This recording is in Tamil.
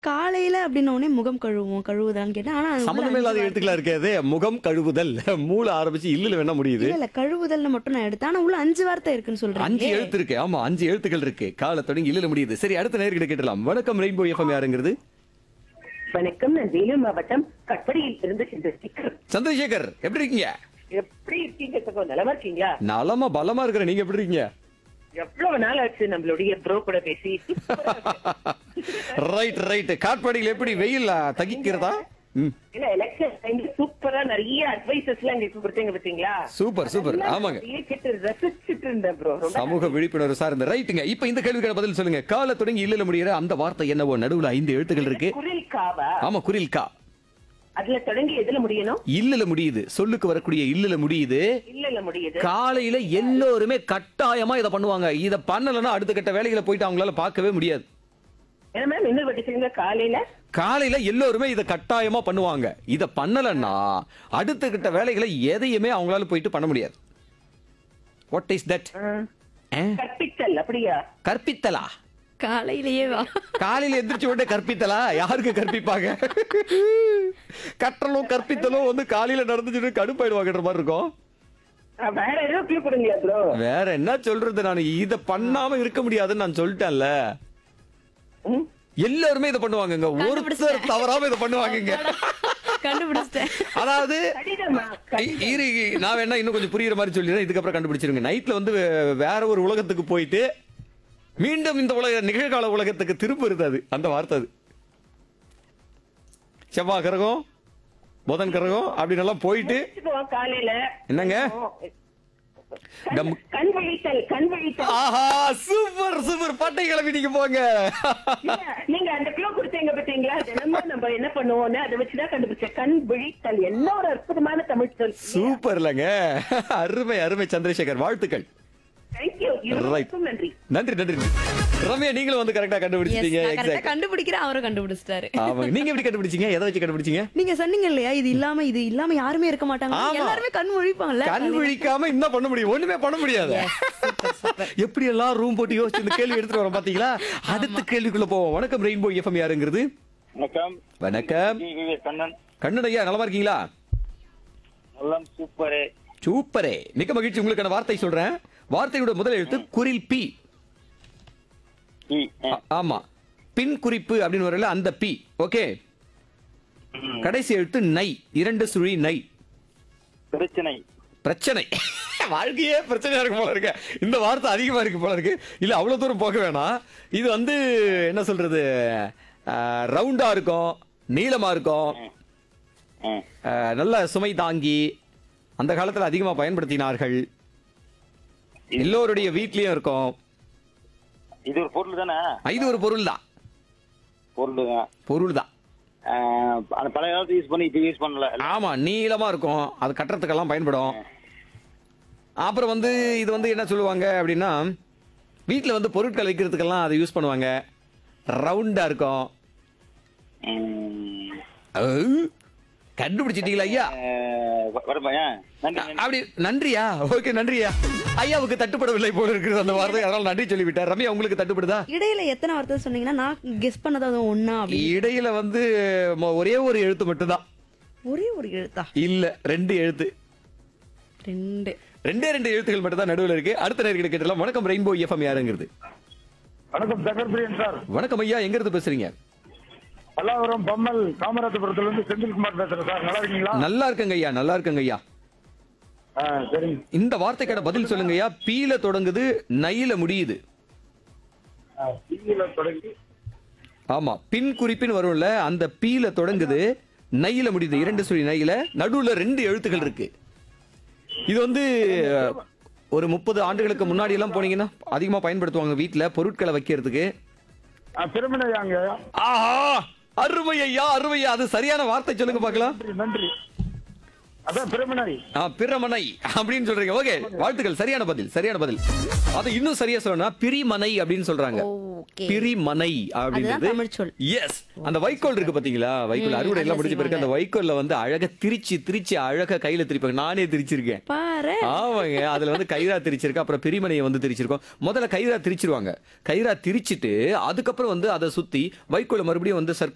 காலையில அப்படின்ன உடனே முகம் கழுவுவோம் கழுவுதான்னு கேட்டேன். ஆனா அது உள்ள சம்பந்தமே 5 இல்லாத வார்த்தை. எழுத்துக்களா இருக்காது. முகம் கழுவுதல் மூல ஆரம்பிச்சு இல்லல வேணா முடியுது. இல்ல இல்ல கழுவுதல்னு மட்டும் நான் எடுத்தேன். ஆனா உள்ள 5 வார்த்தை இருக்குன்னு 5 சொல்றீங்க. எழுத்து இருக்கு. ஆமா 5 எழுத்துக்கள் இருக்கு. கால தொடங்கி இல்லல முடியுது. சரி அடுத்த நேர்கிட்ட கேட்டலாம். வணக்கம் ரெயின்போ எஃப்எம் யாருங்கிறது? வணக்கம், நான் வேலூர் மாவட்டம் கட்படியில் இருந்து சந்திரசேகர். சந்திரசேகர் எப்படி இருக்கீங்க? எப்படி இருக்கீங்க சகோ? நலமா இருக்கீங்களா? நலமா பலமா இருக்கிறேன். நீங்க எப்படி இருக்கீங்க? எவ்வளவு நாள் ஆச்சு நம்மளுடைய ப்ரோ கூட பேசி. Right right. காட்பாடியில் எப்படி வெயில் தகிக்கிறதா? இல்ல எலெக்ஷன் டைம்ல சூப்பரா நிறைய அட்வைசஸ் எல்லாம் எங்களுக்கு கொடுத்தீங்க பாத்தீங்களா? Super super. ஆமாங்க. கேட்டு ரசிச்சுட்டு இருந்தேன் ப்ரோ. சமூக விழிப்புணர்வு சார்ந்த ரைட்டுங்க. இப்ப இந்த கேள்விக்கான பதில் சொல்லுங்க. கால தொடங்கி இல்லல முடியற அந்த வார்த்தை என்னவோ? நடுவுல 5 எழுத்துக்கள் இருக்கு. குரில் காவா? ஆமா குரில் கா. அதுல தொடங்கி எதுல முடியணும்? இல்லல முடியுது. சொல்லுக்கு வரக்கூடிய இல்லல முடியுது. இல்ல முடியுது. காலையில எல்லோருமே கட்டாயமா இத பண்ணுவாங்க. இத பண்ணலன்னா அடுத்த கட்ட வேலைகளை போயிட்டு அவங்களால பார்க்கவே முடியாது. என்ன மேம் இன்னொரு வாட்டி சொல்லுங்க. காலையில எல்லோருமே இத கட்டாயமா பண்ணுவாங்க. இத பண்ணலன்னா அடுத்த கட்ட வேலைகளை எதையுமே அவங்களால போயிட்டு பண்ண முடியாது. What is that? கற்பித்தல் அப்படியா? கற்பித்தலா? காலையிலேயே வா. காலையில எந்திரிச்சு உடனே கற்பித்தலா? யாருக்கு கற்பிப்பாங்க? கற்றலும் கற்பித்தலும் வந்து காலையில நடந்துட்டு கடுப்பாயிடுவாங்கன்ற மாதிரி இருக்கும். வேற ஏதோ கிளூ கொடுங்களா ப்ரோ? வேற என்ன சொல்றது? நான் இத பண்ணாம இருக்க முடியாதுன்னு நான் சொல்லிட்டேன்ல. எல்லாருமே இத பண்ணுவாங்கங்க. ஒருத்தர் தவறாம இத பண்ணுவாங்கங்க. கண்டுபிடிச்சிட்டேன். அதாவது கடிதமா? நான் வேணா இன்னும் கொஞ்சம் புரியுற மாதிரி சொல்லிடுறேன். இதுக்கப்புறம் கண்டுபிடிச்சிருங்க. நைட்ல வந்து வேற ஒரு உலகத்துக்கு போயிட்டு மீண்டும் இந்த நிகழ்கால உலகத்துக்கு திரும்புறது அது. அந்த வார்த்தை அது. செவ்வாய் கிரகம் புதன் கிரகம் அப்படின்னு எல்லாம் போயிட்டு காலையில என்னங்க கண் விழித்தல். ஆஹா சூப்பர் சூப்பர். பட்டை கிளம்பி நீங்க போங்க. நீங்க அந்த கிலோ கொடுத்தீங்க பாத்தீங்களா? தினமும் நம்ம என்ன பண்ணுவோம்னு அதை வச்சுதான் கண்டுபிடிச்சேன். கண் விழித்தல் என்ன ஒரு அற்புதமான தமிழ் சொல். சூப்பர் இல்லங்க. அருமை அருமை சந்திரசேகர். வாழ்த்துக்கள். தேங்க்யூ. நன்றி. நன்றி நன்றி. ரம்யா நீங்களும் வந்து கரெக்டா கண்டுபிடிச்சீங்க. கரெக்டா கண்டுபிடிக்கிறேன். அவரும் கண்டுபிடிச்சிட்டாரு. ஆமாங்க. நீங்க எப்படி கண்டுபிடிச்சீங்க? எதை வச்சு கண்டுபிடிச்சீங்க? நீங்க சொன்னீங்க இல்லையா இது இல்லாம யாருமே இருக்க மாட்டாங்க. ஆமா. எல்லாருமே கண் முழிப்பாங்கல்ல. கண் விழிக்காம என்ன பண்ண முடியும்? ஒண்ணுமே பண்ண முடியாது. எப்படி எல்லாம் ரூம் போட்டு யோசிச்சு இந்த கேள்வி எடுத்துட்டு வரோம் பாத்தீங்களா? அடுத்த கேள்விக்குள்ள போவோம். வணக்கம் ரெயின்போ எஃப்எம் யாருங்கிறது? வணக்கம். வணக்கம் கண்ணன். கண்ணன் ஐயா நலமா இருக்கீங்களா? நல்லம் சூப்பரே. சூப்பரே. மிக்க மகிழ்ச்சி. உங்களுக்கான வார்த்தை சொல்றேன். வார்த்தையோட முதல் எழுத்து குரில் பி. ஆமா. பின் குறிப்பு அப்படின்னு வரல அந்த பி. ஓகே. கடைசி எழுத்து நை. 2 சுழி நை. பிரச்சனை. பிரச்சனை. வாழ்க்கையே பிரச்சனையா இருக்கு போல இருக்கு. இந்த வார்த்தை அதிகமா இருக்கு போல இருக்கு. இல்ல அவ்வளவு தூரம் போக வேணாம். இது வந்து என்ன சொல்றது? ரவுண்டா இருக்கும், நீளமா இருக்கும், நல்ல சுமை தாங்கி அந்த காலத்துல அதிகமா பயன்படுத்தினார்கள். எல்லோருடைய வீட்லயும் இருக்கும். இது ஒரு பொருள் தானே? இது ஒரு பொருள் தான். பொருள் தான். அந்த பழைய காலத்துல யூஸ் பண்ணி இப்ப யூஸ் பண்ணல. ஆமா நீளமா இருக்கும். அது கட்டுறதுக்கெல்லாம் பயன்படும். அப்புறம் வந்து இது வந்து என்ன சொல்லுவாங்க அப்படின்னா வீட்டுல வந்து பொருட்கள் வைக்கிறதுக்கெல்லாம் அதை யூஸ் பண்ணுவாங்க. ரவுண்டா இருக்கும். கண்டுபிடிச்சிட்டீங்களா ஐயா? அப்படி நன்றியா? ஓகே நன்றியா. ஐயாவுக்கு தட்டுப்படவில்லை போல இருக்குது அந்த வார்த்தை. அதனால நன்றி சொல்லிவிட்டார். ரம்யா உங்களுக்கு தட்டுப்படுதா? இடையில எத்தனை வார்த்தை சொன்னீங்கன்னா நான் கெஸ் பண்ணது ஒண்ணா? இடையில வந்து ஒரே ஒரு எழுத்து மட்டும் தான். ஒரே ஒரு எழுத்தா? இல்ல 2 எழுத்து. 2 எழுத்துக்கள் மட்டும் தான் நடுவில் இருக்கு. அடுத்த நேர்கிட்ட கேட்டலாம். வணக்கம் ரெயின்போ எஃப்எம் யாருங்கிறது? வணக்கம் சகர்பிரியன் சார். வணக்கம் ஐயா. எங்க இருந்து பேசுறீங்க? பல்லாவரம் பம்மல் காமராஜபுரத்துல இருந்து செந்தில்குமார் பேசுறேன் சார். நல்லா இருக்கீங்களா? நல்லா இருக்கங்க ஐயா. நல்லா இருக்கங்க ஐயா. சரிங்க. இந்த வார்த்தைக்கான பதில் சொல்லுங்க ஐயா. பீல தொடங்குது, நையில முடியுது. பீல தொடங்கி ஆமா பின் குறிப்பின் வரும்ல அந்த பீல தொடங்குது, நையில முடியுது. 2 சுழி நையில நடுவுல 2 எழுத்துக்கள் இருக்கு. இது வந்து ஒரு 30 ஆண்டுகளுக்கு முன்னாடி எல்லாம் போனீங்கன்னா அதிகமா பயன்படுத்துவாங்க வீட்டுல பொருட்களை வைக்கிறதுக்கு. பிரமணையாங்க. ஆஹா அருமை ஐயா அருமையா. அது சரியான வார்த்தை சொல்லுங்க பாக்கலாம். நன்றி. அதான் பிரமணை. பிரமணை அப்படின்னு சொல்றீங்க. ஓகே வாழ்த்துக்கள். சரியான பதில். சரியான பதில். அது இன்னும் சரியா சொல்லணும்னா பிரிமனை அப்படின்னு சொல்றாங்க. பிரிமனை அப்படின்றது. எஸ். அந்த வைக்கோல் இருக்கு பாத்தீங்களா? வைக்கோல் அறுவடை எல்லாம் முடிஞ்ச பிறகு அந்த வைக்கோல்ல வந்து அழகா திரிச்சு அழகா கையில திரிப்பாங்க. நானே திரிச்சிருக்கேன். ஆமாங்க. அதுல வந்து கயிறா திரிச்சிருக்கேன். அப்புறம் பிரிமனையை வந்து திரிச்சிருக்கோம். முதல்ல கயிறா திரிச்சிருவாங்க. கயிறா திரிச்சிட்டு அதுக்கப்புறம் வந்து அதை சுத்தி வைக்கோல மறுபடியும் வந்து